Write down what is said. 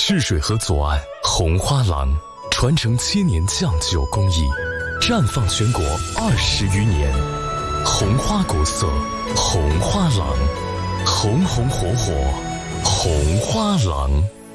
赤水河左岸红花廊，传承7年酱酒工艺，绽放全国20余年。红花国色，红花廊，红红火火，红花廊。